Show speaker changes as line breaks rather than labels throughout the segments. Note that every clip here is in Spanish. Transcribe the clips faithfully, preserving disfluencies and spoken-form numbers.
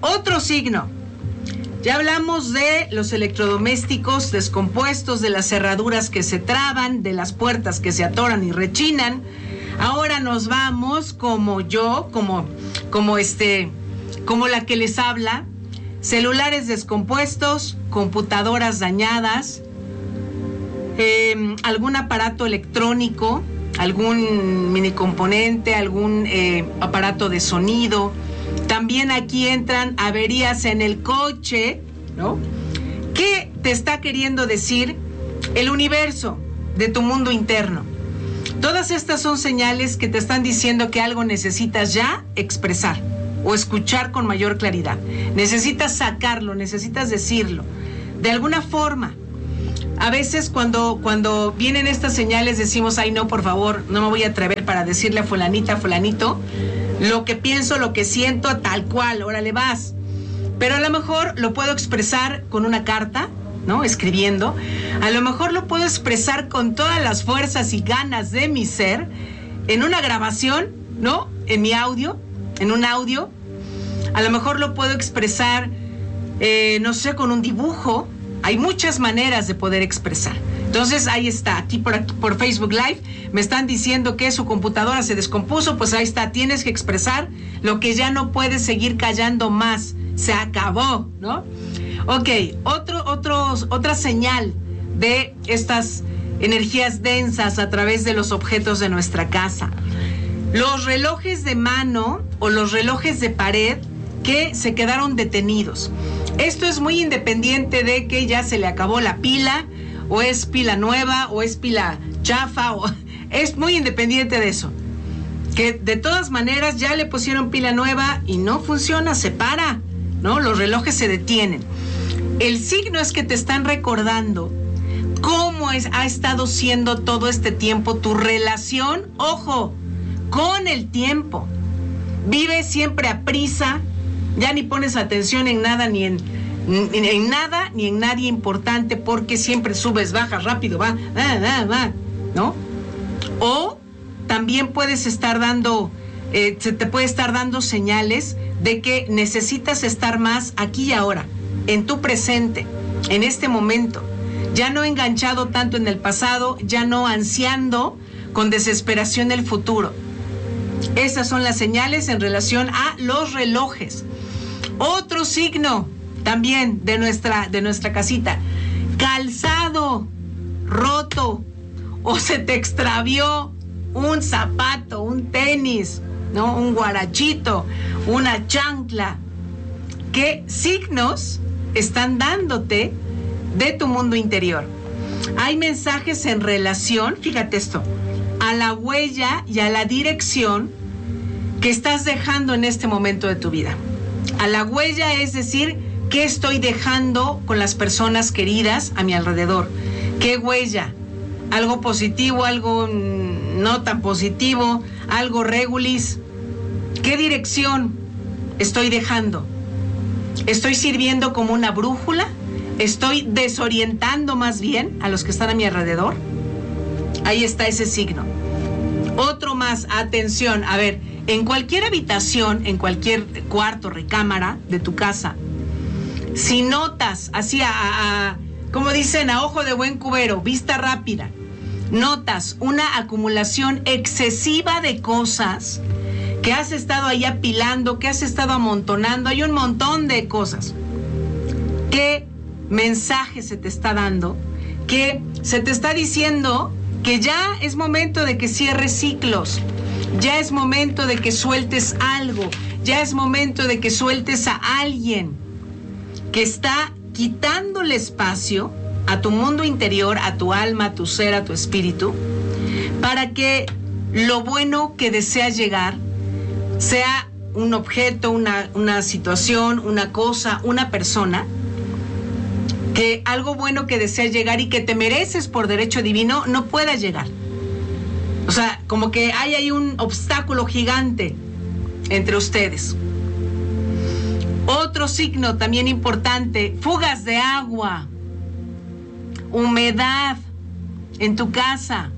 Otro signo. Ya hablamos de los electrodomésticos descompuestos, de las cerraduras que se traban, de las puertas que se atoran y rechinan. Ahora nos vamos como yo, como, como este, como la que les habla. Celulares descompuestos, computadoras dañadas, eh, algún aparato electrónico, algún mini componente, algún eh, aparato de sonido. También aquí entran averías en el coche, ¿no? ¿Qué te está queriendo decir el universo de tu mundo interno? Todas estas son señales que te están diciendo que algo necesitas ya expresar o escuchar con mayor claridad. Necesitas sacarlo, necesitas decirlo. De alguna forma, a veces cuando, cuando vienen estas señales decimos, ay no, por favor, no me voy a atrever para decirle a fulanita, a fulanito, lo que pienso, lo que siento, tal cual, órale vas. Pero a lo mejor lo puedo expresar con una carta, ¿no? Escribiendo. A lo mejor lo puedo expresar con todas las fuerzas y ganas de mi ser, en una grabación, ¿no? En mi audio, en un audio. A lo mejor lo puedo expresar, eh, no sé, con un dibujo. Hay muchas maneras de poder expresar. Entonces, ahí está, aquí por, aquí por Facebook Live, me están diciendo que su computadora se descompuso, pues ahí está, tienes que expresar lo que ya no puedes seguir callando más, se acabó, ¿no? Ok, otro, otros, otra señal de estas energías densas a través de los objetos de nuestra casa. Los relojes de mano o los relojes de pared que se quedaron detenidos. Esto es muy independiente de que ya se le acabó la pila, o es pila nueva, o es pila chafa, o es muy independiente de eso. Que de todas maneras ya le pusieron pila nueva y no funciona, se para, ¿no? Los relojes se detienen. El signo es que te están recordando cómo es, ha estado siendo todo este tiempo tu relación, ojo, con el tiempo. Vives siempre a prisa, ya ni pones atención en nada ni en En, en nada ni en nadie importante, porque siempre subes, bajas, rápido, va, va, va, va, ¿no? O también puedes estar dando, eh, se te puede estar dando señales de que necesitas estar más aquí y ahora, en tu presente, en este momento, ya no enganchado tanto en el pasado, ya no ansiando con desesperación el futuro. Esas son las señales en relación a los relojes. Otro signo también de nuestra, de nuestra casita, calzado roto, o se te extravió un zapato, un tenis, ¿no? Un guarachito, una chancla. ¿Qué signos están dándote de tu mundo interior? Hay mensajes en relación, fíjate esto, a la huella y a la dirección que estás dejando en este momento de tu vida. A la huella, es decir, ¿qué estoy dejando con las personas queridas a mi alrededor? ¿Qué huella? ¿Algo positivo, algo no tan positivo, algo regulis? ¿Qué dirección estoy dejando? ¿Estoy sirviendo como una brújula? ¿Estoy desorientando más bien a los que están a mi alrededor? Ahí está ese signo. Otro más, atención, a ver, en cualquier habitación, en cualquier cuarto, recámara de tu casa, si notas, así a, a, como dicen, a ojo de buen cubero, vista rápida, notas una acumulación excesiva de cosas que has estado ahí apilando, que has estado amontonando, hay un montón de cosas. ¿Qué mensaje se te está dando? Que se te está diciendo que ya es momento de que cierres ciclos, ya es momento de que sueltes algo, ya es momento de que sueltes a alguien que está quitándole espacio a tu mundo interior, a tu alma, a tu ser, a tu espíritu, para que lo bueno que deseas llegar sea un objeto, una, una situación, una cosa, una persona, que algo bueno que deseas llegar y que te mereces por derecho divino no pueda llegar. O sea, como que hay ahí un obstáculo gigante entre ustedes. Otro signo también importante, fugas de agua, humedad en tu casa.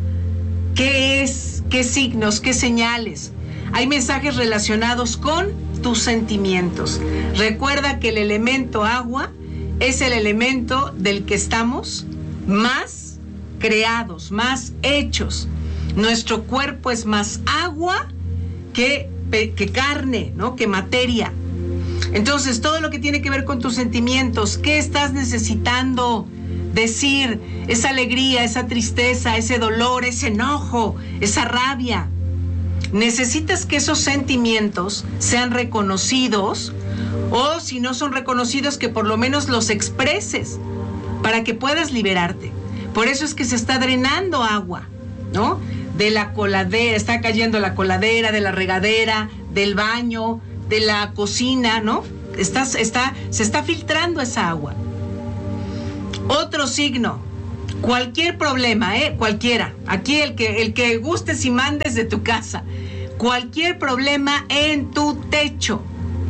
¿Qué es? ¿Qué signos? ¿Qué señales? Hay mensajes relacionados con tus sentimientos. Recuerda que el elemento agua es el elemento del que estamos más creados, más hechos. Nuestro cuerpo es más agua que, que carne, ¿no? Que materia. Entonces, todo lo que tiene que ver con tus sentimientos, ¿qué estás necesitando decir? Esa alegría, esa tristeza, ese dolor, ese enojo, esa rabia. Necesitas que esos sentimientos sean reconocidos, o si no son reconocidos, que por lo menos los expreses para que puedas liberarte. Por eso es que se está drenando agua, ¿no? De la coladera, está cayendo la coladera, de la regadera, del baño, de la cocina, ¿no? Está, está, se está filtrando esa agua. Otro signo, cualquier problema, ¿eh? Cualquiera. Aquí el que, el que gustes y mandes de tu casa. Cualquier problema en tu techo.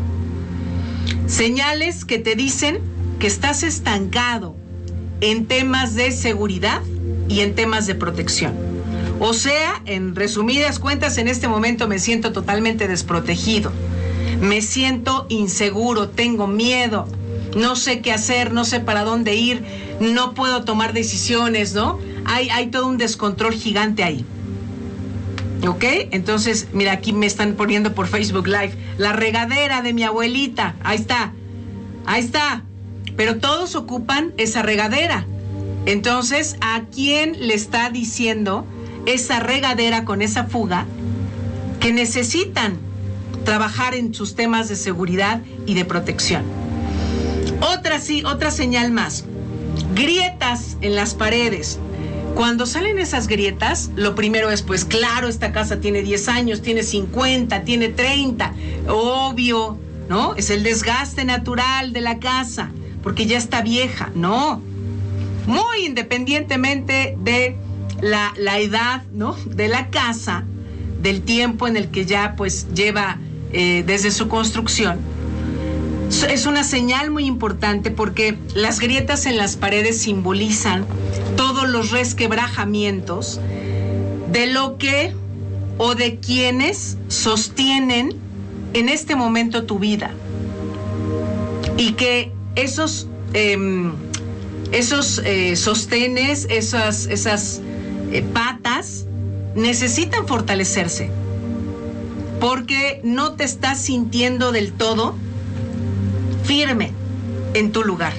Señales que te dicen que estás estancado en temas de seguridad y en temas de protección. O sea, en resumidas cuentas, en este momento me siento totalmente desprotegido. Me siento inseguro, tengo miedo, no sé qué hacer, no sé para dónde ir, no puedo tomar decisiones, ¿no? Hay, hay todo un descontrol gigante ahí. ¿Ok? Entonces, mira, aquí me están poniendo por Facebook Live, la regadera de mi abuelita, ahí está, ahí está, pero todos ocupan esa regadera. Entonces, ¿a quién le está diciendo esa regadera con esa fuga que necesitan trabajar en sus temas de seguridad y de protección? Otra, sí, otra señal más, grietas en las paredes. Cuando salen esas grietas, lo primero es, pues claro, esta casa tiene diez años, tiene cincuenta, tiene treinta, obvio, ¿no? Es el desgaste natural de la casa, porque ya está vieja, no. Muy independientemente de la, la edad, ¿no? De la casa, del tiempo en el que ya pues lleva eh, desde su construcción. Es una señal muy importante porque las grietas en las paredes simbolizan todos los resquebrajamientos de lo que o de quienes sostienen en este momento tu vida, y que esos eh, esos eh, sostenes, esas, esas eh, patas necesitan fortalecerse porque no te estás sintiendo del todo firme en tu lugar.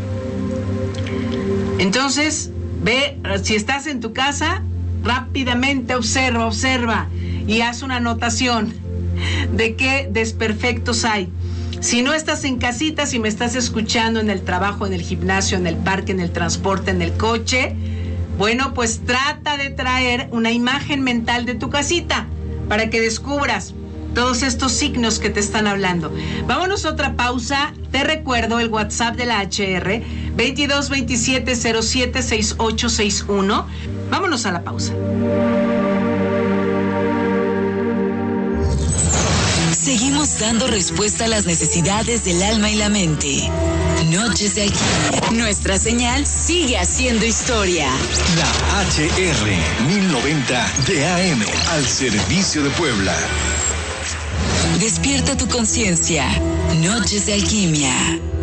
Entonces, ve, si estás en tu casa, rápidamente observa, observa y haz una anotación de qué desperfectos hay. Si no estás en casita, si me estás escuchando en el trabajo, en el gimnasio, en el parque, en el transporte, en el coche, bueno, pues trata de traer una imagen mental de tu casita para que descubras todos estos signos que te están hablando. Vámonos a otra pausa. Te recuerdo el WhatsApp de la H R, veintidós veintisiete cero siete sesenta y ocho sesenta y uno. Vámonos a la pausa.
Seguimos dando respuesta a las necesidades del alma y la mente. Noches de Alquimia. Nuestra señal sigue haciendo historia.
La H R mil noventa de A M al servicio de Puebla.
Despierta tu conciencia. Noches de Alquimia.